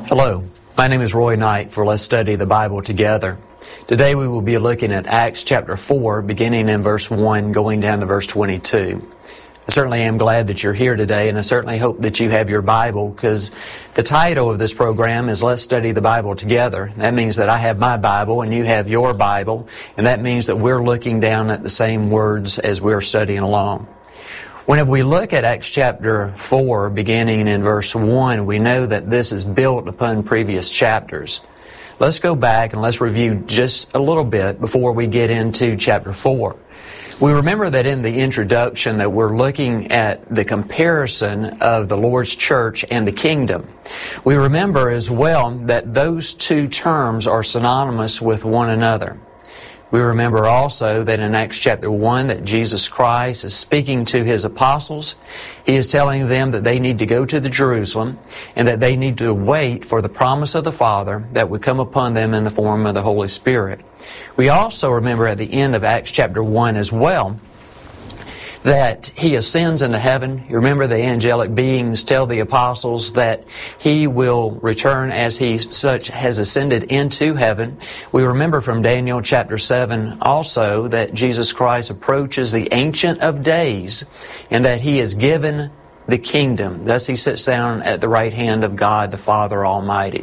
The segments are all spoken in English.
Hello, my name is Roy Knight for Let's Study the Bible Together. Today we will be looking at Acts chapter 4, beginning in verse 1, going down to verse 22. I certainly am glad that you're here today, and I certainly hope that you have your Bible, because the title of this program is Let's Study the Bible Together. That means that I have my Bible and you have your Bible, and that means that we're looking down at the same words as we're studying along. Whenever we look at Acts chapter 4, beginning in verse 1, we know that this is built upon previous chapters. Let's go back and let's review just a little bit before we get into chapter 4. We remember that in the introduction that we're looking at the comparison of the Lord's church and the kingdom. We remember as well that those two terms are synonymous with one another. We remember also that in Acts chapter 1 that Jesus Christ is speaking to His apostles. He is telling them that they need to go to the Jerusalem and that they need to wait for the promise of the Father that would come upon them in the form of the Holy Spirit. We also remember at the end of Acts chapter 1 as well that He ascends into heaven. You remember the angelic beings tell the apostles that He will return as He such has ascended into heaven. We remember from Daniel chapter 7 also that Jesus Christ approaches the Ancient of Days and that He is given the kingdom. Thus He sits down at the right hand of God the Father Almighty.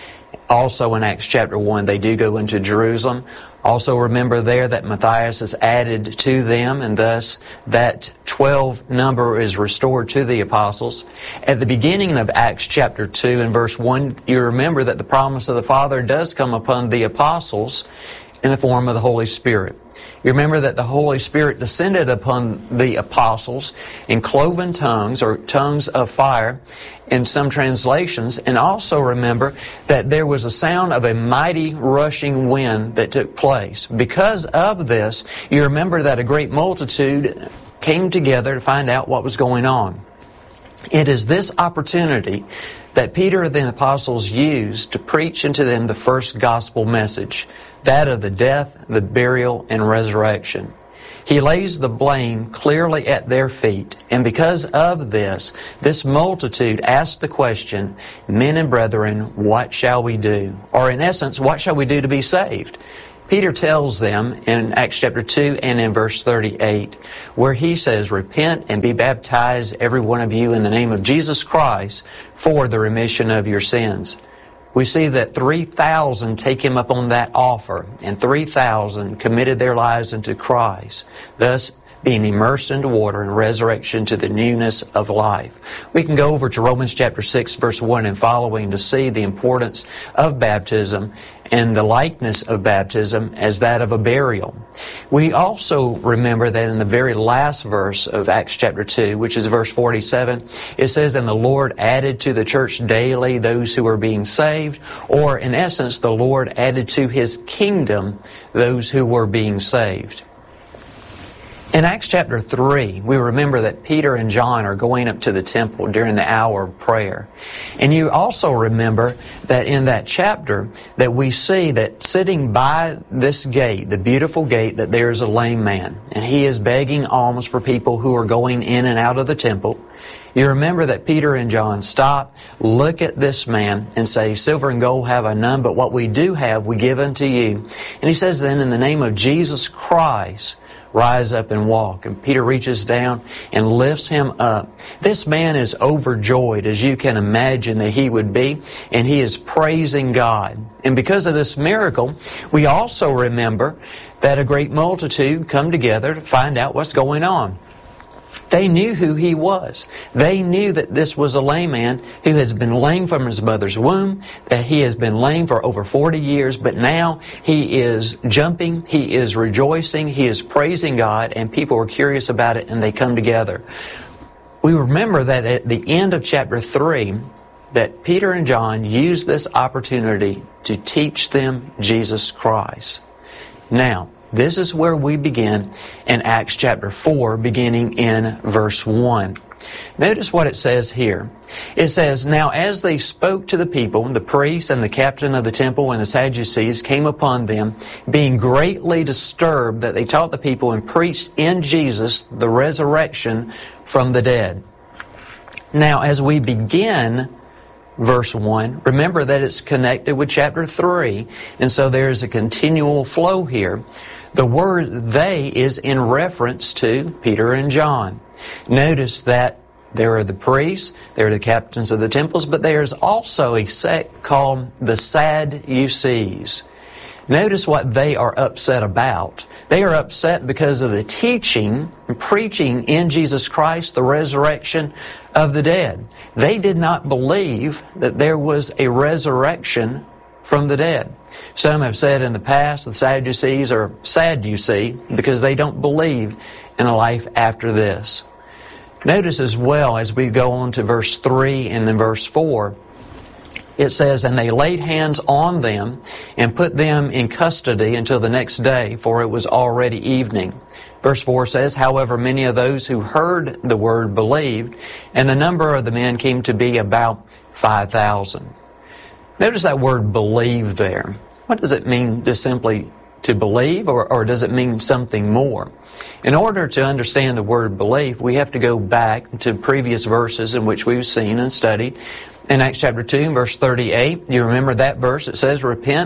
Also in Acts chapter 1 they do go into Jerusalem. Also remember there that Matthias is added to them, and thus that 12 number is restored to the apostles. At the beginning of Acts chapter 2 and verse 1, you remember that the promise of the Father does come upon the apostles in the form of the Holy Spirit. You remember that the Holy Spirit descended upon the apostles in cloven tongues or tongues of fire in some translations, and also remember that there was a sound of a mighty rushing wind that took place. Because of this, you remember that a great multitude came together to find out what was going on. It is this opportunity that Peter and the apostles used to preach unto them the first gospel message, that of the death, the burial, and resurrection. He lays the blame clearly at their feet, and because of this multitude asked the question, "Men and brethren, what shall we do?" Or in essence, what shall we do to be saved? Peter tells them in Acts chapter 2 and in verse 38, where he says, "Repent and be baptized, every one of you, in the name of Jesus Christ, for the remission of your sins." We see that 3,000 take him up on that offer, and 3,000 committed their lives unto Christ, thus being immersed into water and resurrection to the newness of life. We can go over to Romans chapter 6 verse 1 and following to see the importance of baptism and the likeness of baptism as that of a burial. We also remember that in the very last verse of Acts chapter 2, which is verse 47, it says, "And the Lord added to the church daily those who were being saved," or in essence, the Lord added to His kingdom those who were being saved. In Acts chapter 3, we remember that Peter and John are going up to the temple during the hour of prayer. And you also remember that in that chapter that we see that sitting by this gate, the beautiful gate, that there is a lame man. And he is begging alms for people who are going in and out of the temple. You remember that Peter and John stop, look at this man, and say, "Silver and gold have I none, but what we do have we give unto you." And he says then, "In the name of Jesus Christ, rise up and walk." And Peter reaches down and lifts him up. This man is overjoyed, as you can imagine that he would be, and he is praising God. And because of this miracle, we also remember that a great multitude come together to find out what's going on. They knew who he was. They knew that this was a lame man who has been lame from his mother's womb, that he has been lame for over 40 years, but now he is jumping, he is rejoicing, he is praising God, and people are curious about it, and they come together. We remember that at the end of chapter 3, that Peter and John used this opportunity to teach them Jesus Christ. Now, this is where we begin in Acts chapter 4, beginning in verse 1. Notice what it says here. It says, "Now as they spoke to the people, the priests and the captain of the temple and the Sadducees came upon them, being greatly disturbed that they taught the people and preached in Jesus the resurrection from the dead." Now as we begin verse 1. Remember that it's connected with chapter 3, and so there's a continual flow here. The word they is in reference to Peter and John. Notice that there are the priests, there are the captains of the temples, but there's also a sect called the Sadducees. Notice what they are upset about. They are upset because of the teaching and preaching in Jesus Christ, the resurrection of the dead. They did not believe that there was a resurrection from the dead. Some have said in the past the Sadducees are sad, you see, because they don't believe in a life after this. Notice as well as we go on to verse 3 and then verse 4, it says, "And they laid hands on them and put them in custody until the next day, for it was already evening." Verse 4 says, "However, many of those who heard the word believed, and the number of the men came to be about 5,000. Notice that word believe there. What does it mean to simply to believe, or does it mean something more? In order to understand the word believe, we have to go back to previous verses in which we've seen and studied. In Acts chapter 2, verse 38, you remember that verse? It says, "Repent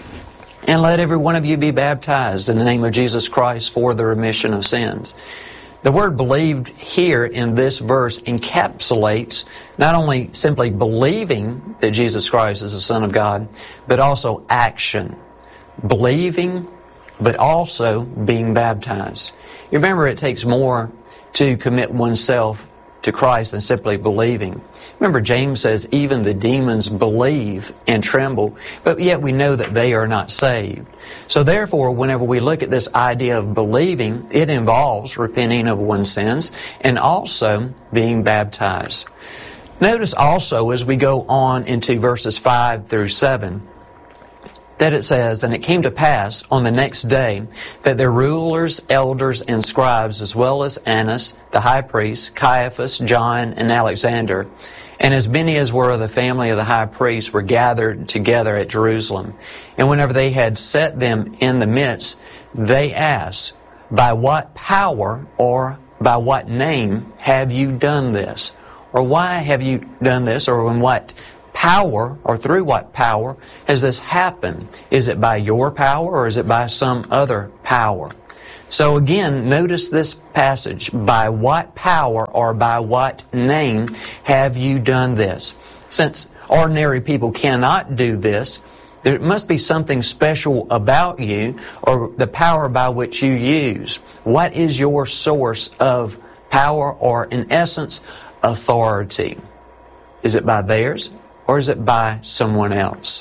and let every one of you be baptized in the name of Jesus Christ for the remission of sins." The word believed here in this verse encapsulates not only simply believing that Jesus Christ is the Son of God, but also action. Believing, but also being baptized. You remember, it takes more to commit oneself to Christ than simply believing. Remember, James says even the demons believe and tremble, but yet we know that they are not saved. So therefore, whenever we look at this idea of believing, it involves repenting of one's sins and also being baptized. Notice also as we go on into verses 5 through 7, that it says, "And it came to pass on the next day that their rulers, elders, and scribes, as well as Annas, the high priest, Caiaphas, John, and Alexander, and as many as were of the family of the high priest, were gathered together at Jerusalem. And whenever they had set them in the midst, they asked, By what power or by what name have you done this?" Or why have you done this? Or in what power, or through what power has this happened? Is it by your power, or is it by some other power? So again, notice this passage. By what power or by what name have you done this? Since ordinary people cannot do this, there must be something special about you, or the power by which you use. What is your source of power, or in essence, authority? Is it by theirs? Or is it by someone else?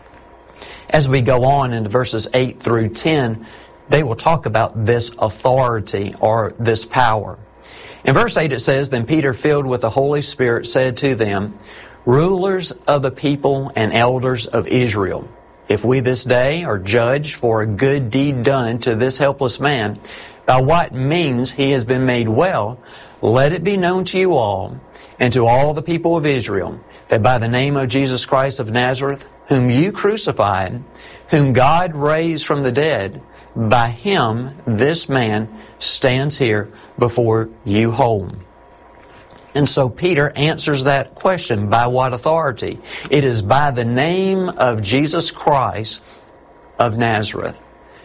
As we go on into verses 8 through 10, they will talk about this authority or this power. In verse 8 it says, "Then Peter, filled with the Holy Spirit, said to them, Rulers of the people and elders of Israel, if we this day are judged for a good deed done to this helpless man, by what means he has been made well, let it be known to you all, and to all the people of Israel, that by the name of Jesus Christ of Nazareth, whom you crucified, whom God raised from the dead, by him this man stands here before you whole." And so Peter answers that question, by what authority? It is by the name of Jesus Christ of Nazareth.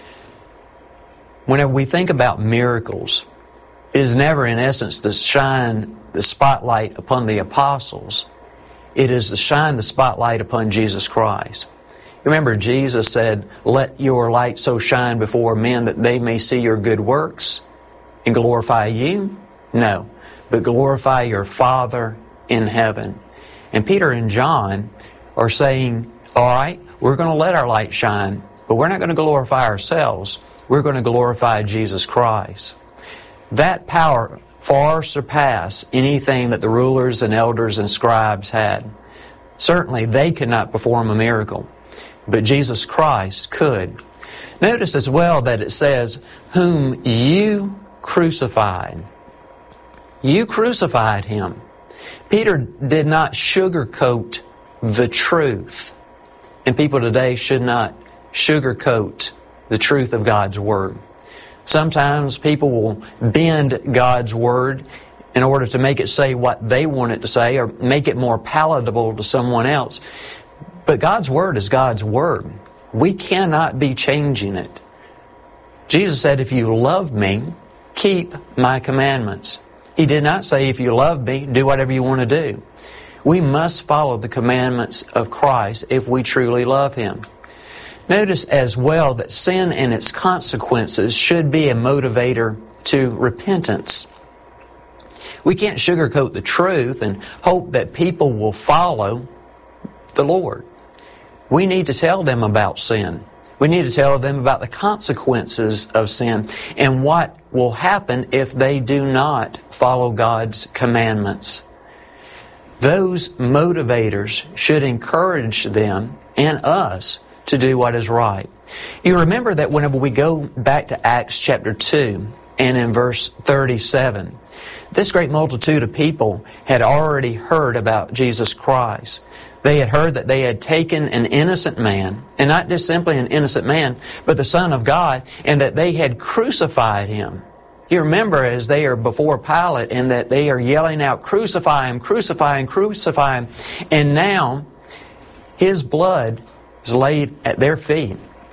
Whenever we think about miracles, it is never in essence to shine the spotlight upon the apostles. It is to shine the spotlight upon Jesus Christ. Remember, Jesus said, "Let your light so shine before men that they may see your good works and glorify you." No, but glorify your Father in heaven. And Peter and John are saying, all right, we're going to let our light shine, but we're not going to glorify ourselves. We're going to glorify Jesus Christ. That power far surpass anything that the rulers and elders and scribes had. Certainly they could not perform a miracle, but Jesus Christ could. Notice as well that it says, "Whom you crucified." You crucified him. Peter did not sugarcoat the truth. And people today should not sugarcoat the truth of God's Word. Sometimes people will bend God's Word in order to make it say what they want it to say or make it more palatable to someone else. But God's Word is God's Word. We cannot be changing it. Jesus said, if you love me, keep my commandments. He did not say, if you love me, do whatever you want to do. We must follow the commandments of Christ if we truly love Him. Notice as well that sin and its consequences should be a motivator to repentance. We can't sugarcoat the truth and hope that people will follow the Lord. We need to tell them about sin. We need to tell them about the consequences of sin and what will happen if they do not follow God's commandments. Those motivators should encourage them and us to do what is right. You remember that whenever we go back to Acts chapter 2 and in verse 37, this great multitude of people had already heard about Jesus Christ. They had heard that they had taken an innocent man, and not just simply an innocent man, but the Son of God, and that they had crucified Him. You remember as they are before Pilate and that they are yelling out, crucify Him, crucify Him, crucify Him. And now His blood is laid at their feet.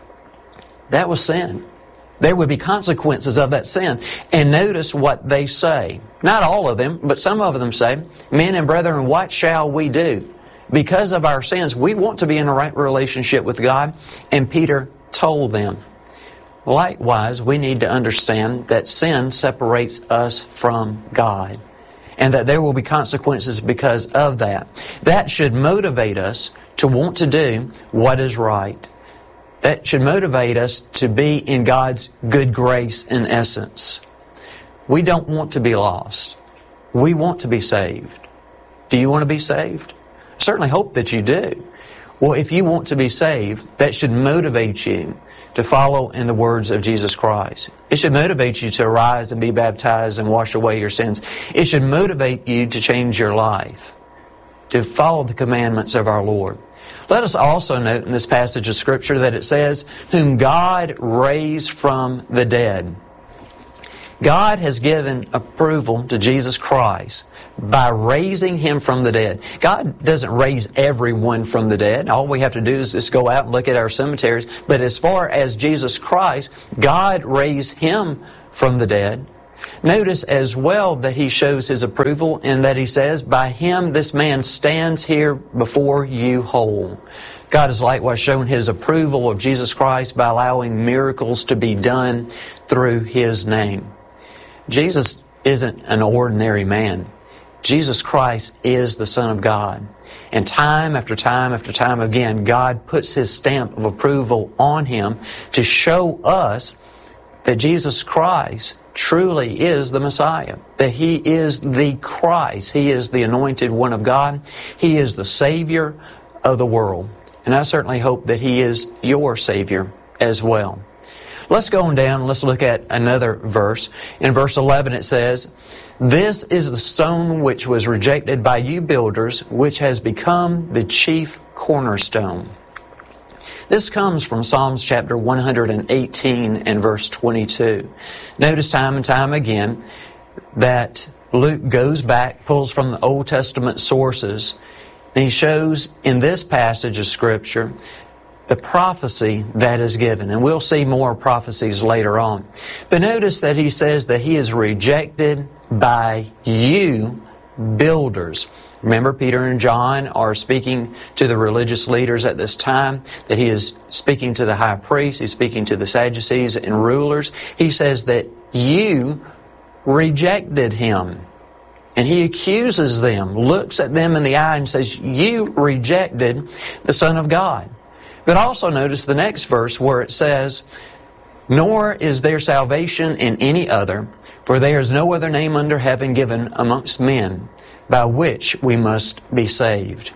That was sin. There would be consequences of that sin. And notice what they say. Not all of them, but some of them say, men and brethren, what shall we do? Because of our sins, we want to be in a right relationship with God. And Peter told them. Likewise, we need to understand that sin separates us from God, and that there will be consequences because of that. That should motivate us to want to do what is right. That should motivate us to be in God's good grace in essence. We don't want to be lost. We want to be saved. Do you want to be saved? I certainly hope that you do. Well, if you want to be saved, that should motivate you to follow in the words of Jesus Christ. It should motivate you to arise and be baptized and wash away your sins. It should motivate you to change your life, to follow the commandments of our Lord. Let us also note in this passage of Scripture that it says, whom God raised from the dead. God has given approval to Jesus Christ by raising Him from the dead. God doesn't raise everyone from the dead. All we have to do is just go out and look at our cemeteries. But as far as Jesus Christ, God raised Him from the dead. Notice as well that He shows His approval in that He says, by Him this man stands here before you whole. God has likewise shown His approval of Jesus Christ by allowing miracles to be done through His name. Jesus isn't an ordinary man. Jesus Christ is the Son of God. And time after time after time again, God puts His stamp of approval on Him to show us that Jesus Christ truly is the Messiah, that He is the Christ. He is the anointed one of God. He is the Savior of the world. And I certainly hope that He is your Savior as well. Let's go on down and let's look at another verse. In verse 11 it says, this is the stone which was rejected by you builders, which has become the chief cornerstone. This comes from Psalms chapter 118 and verse 22. Notice time and time again that Luke goes back, pulls from the Old Testament sources, and he shows in this passage of Scripture the prophecy that is given. And we'll see more prophecies later on. But notice that he says that He is rejected by you builders. Remember, Peter and John are speaking to the religious leaders at this time, that He is speaking to the high priest, He's speaking to the Sadducees and rulers. He says that you rejected Him. And He accuses them, looks at them in the eye and says, you rejected the Son of God. But also notice the next verse where it says, nor is there salvation in any other, for there is no other name under heaven given amongst men by which we must be saved.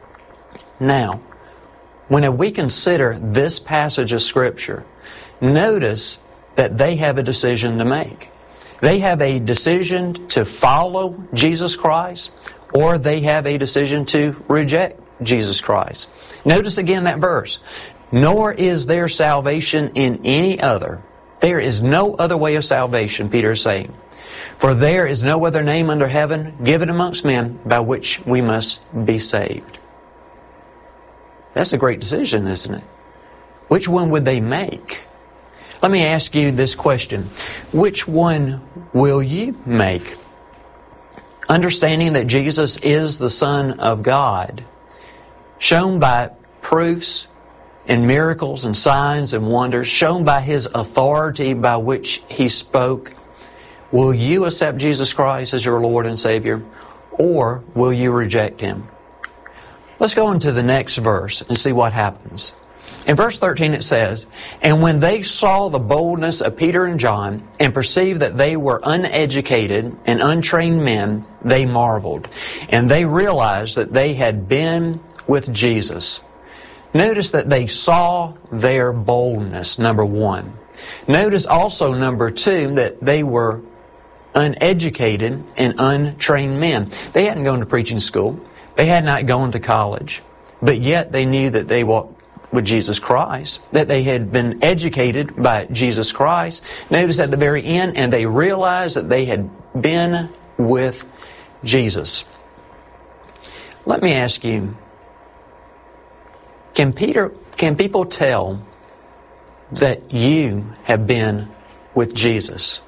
Now, when we consider this passage of Scripture, notice that they have a decision to make. They have a decision to follow Jesus Christ, or they have a decision to reject Jesus Christ. Notice again that verse. Nor is there salvation in any other. There is no other way of salvation, Peter is saying. For there is no other name under heaven given amongst men by which we must be saved. That's a great decision, isn't it? Which one would they make? Let me ask you this question. Which one will you make? Understanding that Jesus is the Son of God, shown by proofs and miracles and signs and wonders, shown by His authority by which He spoke, will you accept Jesus Christ as your Lord and Savior, or will you reject Him? Let's go into the next verse and see what happens. In verse 13 it says, "And when they saw the boldness of Peter and John, and perceived that they were uneducated and untrained men, they marveled, and they realized that they had been with Jesus." Notice that they saw their boldness, number one. Notice also, number two, that they were uneducated and untrained men. They hadn't gone to preaching school. They had not gone to college. But yet they knew that they walked with Jesus Christ, that they had been educated by Jesus Christ. Notice at the very end, and they realized that they had been with Jesus. Let me ask you, can people tell that you have been with Jesus?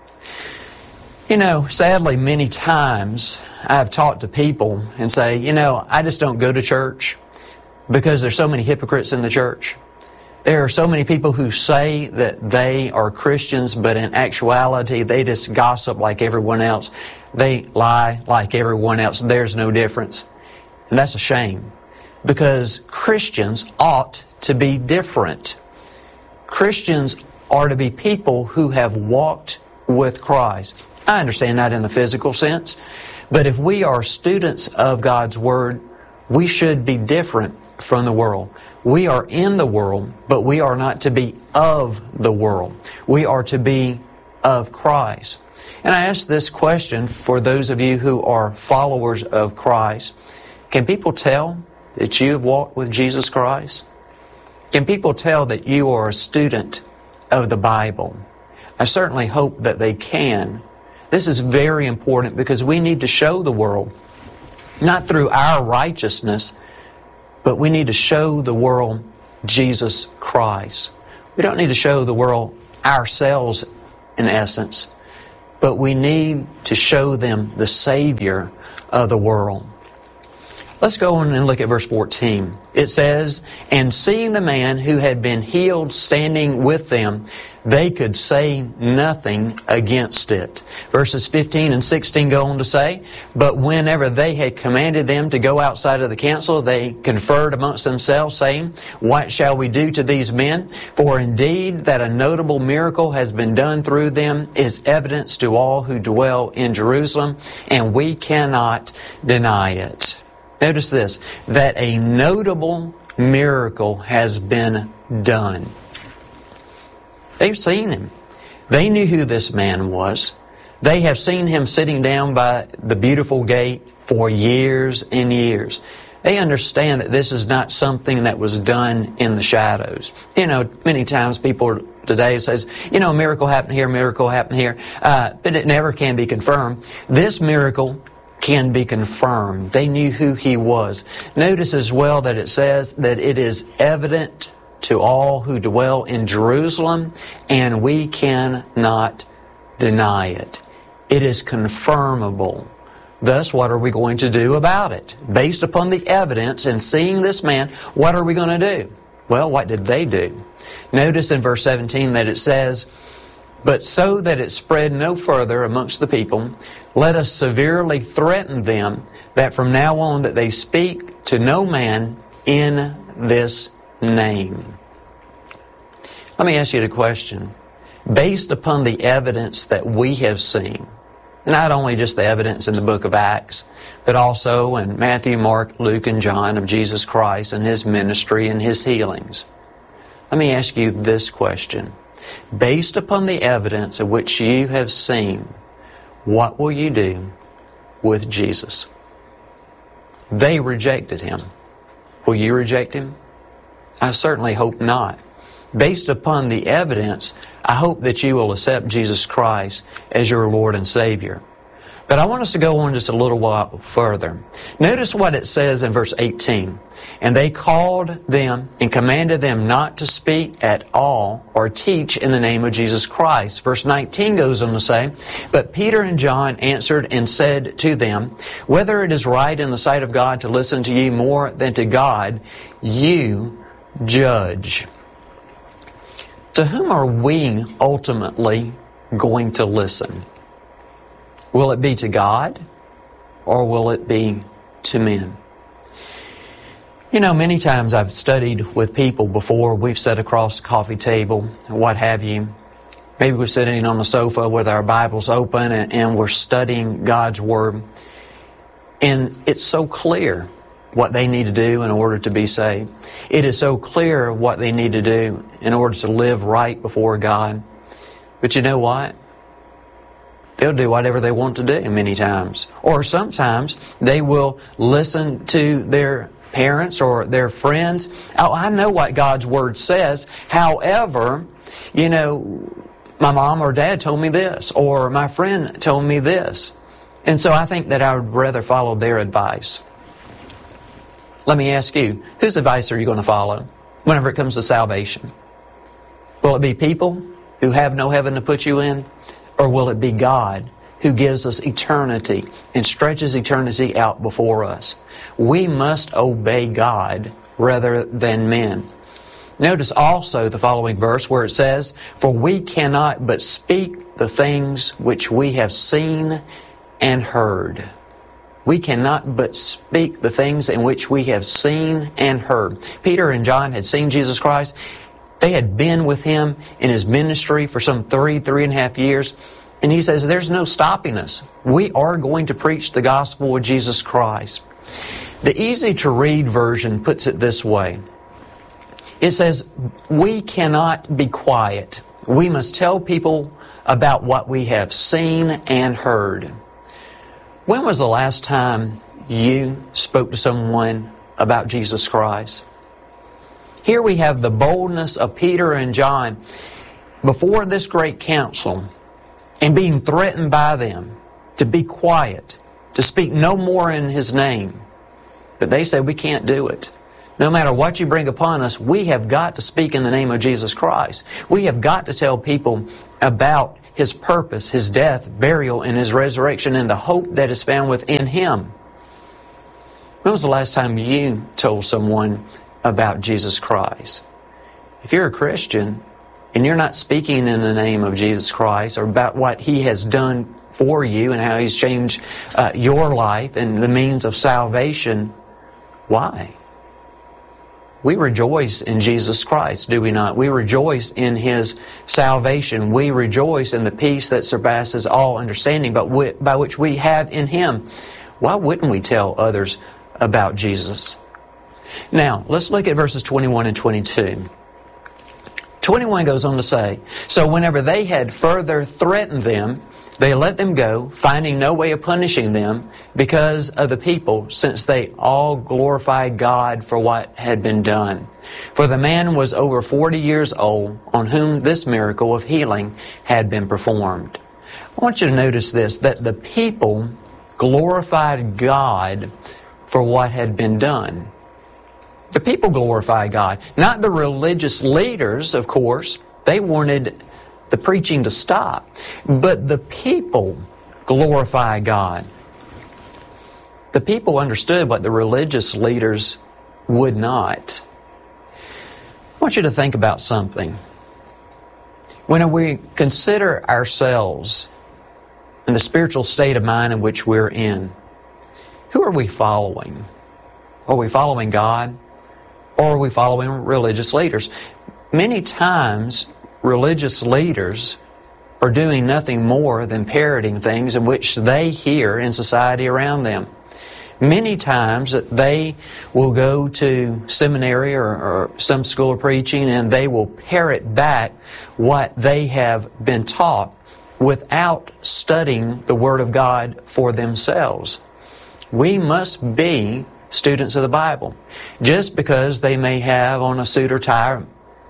You know, sadly, many times I've talked to people and say, I just don't go to church because there's so many hypocrites in the church. There are so many people who say that they are Christians, but in actuality, they just gossip like everyone else. They lie like everyone else. There's no difference. And that's a shame, because Christians ought to be different. Christians are to be people who have walked with Christ. I understand that in the physical sense, but if we are students of God's Word, we should be different from the world. We are in the world, but we are not to be of the world. We are to be of Christ. And I ask this question for those of you who are followers of Christ. Can people tell that you have walked with Jesus Christ? Can people tell that you are a student of the Bible? I certainly hope that they can. This is very important because we need to show the world, not through our righteousness, but we need to show the world Jesus Christ. We don't need to show the world ourselves in essence, but we need to show them the Savior of the world. Let's go on and look at verse 14. It says, "And seeing the man who had been healed standing with them, they could say nothing against it." Verses 15 and 16 go on to say, "But whenever they had commanded them to go outside of the council, they conferred amongst themselves, saying, What shall we do to these men? For indeed that a notable miracle has been done through them is evidence to all who dwell in Jerusalem, and we cannot deny it." Notice this, that a notable miracle has been done. They've seen Him. They knew who this man was. They have seen Him sitting down by the beautiful gate for years and years. They understand that this is not something that was done in the shadows. Many times people today says, a miracle happened here, miracle happened here, but it never can be confirmed. This miracle can be confirmed. They knew who He was. Notice as well that it says that it is evident to all who dwell in Jerusalem, and we cannot deny it. It is confirmable. Thus, what are we going to do about it? Based upon the evidence and seeing this man, what are we going to do? Well, what did they do? Notice in verse 17 that it says, "But so that it spread no further amongst the people, let us severely threaten them that from now on that they speak to no man in this name." Let me ask you the question. Based upon the evidence that we have seen, not only just the evidence in the book of Acts, but also in Matthew, Mark, Luke, and John of Jesus Christ and His ministry and His healings, let me ask you this question. Based upon the evidence of which you have seen, what will you do with Jesus? They rejected Him. Will you reject Him? I certainly hope not. based upon the evidence, I hope that you will accept Jesus Christ as your Lord and Savior. But I want us to go on just a little while further. Notice what it says in verse 18. And they called them and commanded them not to speak at all or teach in the name of Jesus Christ. Verse 19 goes on to say, But Peter and John answered and said to them, Whether it is right in the sight of God to listen to you more than to God, you judge. To whom are we ultimately going to listen? Will it be to God, or will it be to men? You know, many times I've studied with people before. We've sat across the coffee table, what have you. Maybe we're sitting on the sofa with our Bibles open and we're studying God's Word. And it's so clear what they need to do in order to be saved. It is so clear what they need to do in order to live right before God. But you know what? They'll do whatever they want to do many times. Or sometimes they will listen to their parents or their friends. Oh, I know what God's Word says. However, you know, my mom or dad told me this, or my friend told me this. And so I think that I would rather follow their advice. Let me ask you, whose advice are you going to follow whenever it comes to salvation? Will it be people who have no heaven to put you in? Or will it be God who gives us eternity and stretches eternity out before us? We must obey God rather than men. Notice also the following verse where it says, For we cannot but speak the things which we have seen and heard. We cannot but speak the things in which we have seen and heard. Peter and John had seen Jesus Christ. They had been with Him in His ministry for some 3.5 years. And He says, there's no stopping us. We are going to preach the gospel of Jesus Christ. The easy-to-read version puts it this way. It says, we cannot be quiet. We must tell people about what we have seen and heard. When was the last time you spoke to someone about Jesus Christ? Here we have the boldness of Peter and John before this great council and being threatened by them to be quiet, to speak no more in His name. But they say we can't do it. No matter what you bring upon us, we have got to speak in the name of Jesus Christ. We have got to tell people about His purpose, His death, burial, and His resurrection, and the hope that is found within Him. When was the last time you told someone about Jesus Christ? If you're a Christian and you're not speaking in the name of Jesus Christ or about what He has done for you and how He's changed your life and the means of salvation, why? We rejoice in Jesus Christ, do we not? We rejoice in His salvation. We rejoice in the peace that surpasses all understanding, but by which we have in Him. Why wouldn't we tell others about Jesus? Now, let's look at verses 21 and 22. 21 goes on to say, So whenever they had further threatened them, they let them go, finding no way of punishing them because of the people, since they all glorified God for what had been done. For the man was over 40 years old, on whom this miracle of healing had been performed. I want you to notice this, that the people glorified God for what had been done. The people glorified God. Not the religious leaders, of course. They wanted the preaching to stop. But the people glorified God. The people understood what the religious leaders would not. I want you to think about something. When we consider ourselves and the spiritual state of mind in which we're in, who are we following? Are we following God? Or are we following religious leaders? Many times, religious leaders are doing nothing more than parroting things in which they hear in society around them. Many times they will go to seminary or some school of preaching and they will parrot back what they have been taught without studying the Word of God for themselves. We must be students of the Bible. Just because they may have on a suit or tie,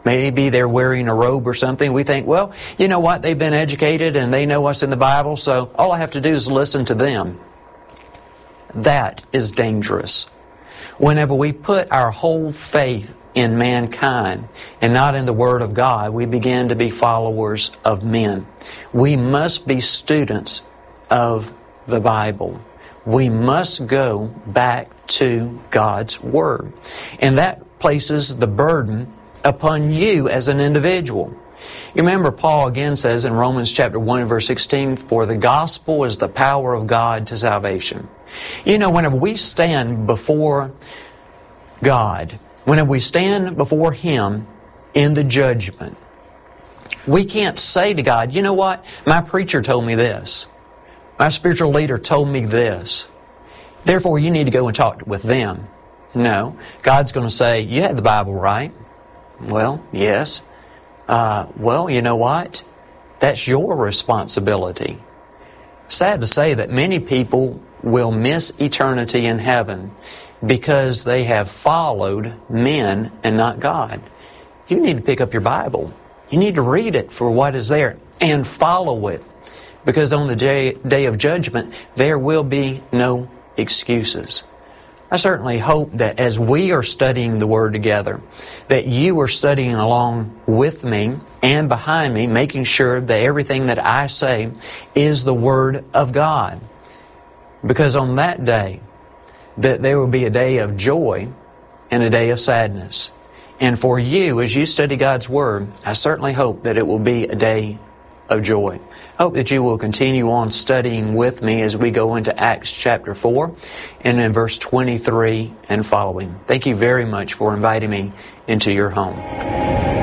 maybe they're wearing a robe or something. We think, well, you know what? They've been educated and they know what's in the Bible, so all I have to do is listen to them. That is dangerous. Whenever we put our whole faith in mankind and not in the Word of God, we begin to be followers of men. We must be students of the Bible. We must go back to God's Word. And that places the burden upon you as an individual. You remember Paul again says in Romans chapter 1 verse 16, "For the gospel is the power of God to salvation." You know, whenever we stand before God, whenever we stand before Him in the judgment, we can't say to God, you know what, my preacher told me this. My spiritual leader told me this. Therefore, you need to go and talk with them. No. God's going to say, you had the Bible right. Well, yes. Well, you know what? That's your responsibility. Sad to say that many people will miss eternity in heaven because they have followed men and not God. You need to pick up your Bible. You need to read it for what is there and follow it. Because on the day of judgment, there will be no excuses. I certainly hope that as we are studying the Word together, that you are studying along with me and behind me, making sure that everything that I say is the Word of God. Because on that day, that there will be a day of joy and a day of sadness. And for you, as you study God's Word, I certainly hope that it will be a day of joy. I hope that you will continue on studying with me as we go into Acts chapter 4 and in verse 23 and following. Thank you very much for inviting me into your home.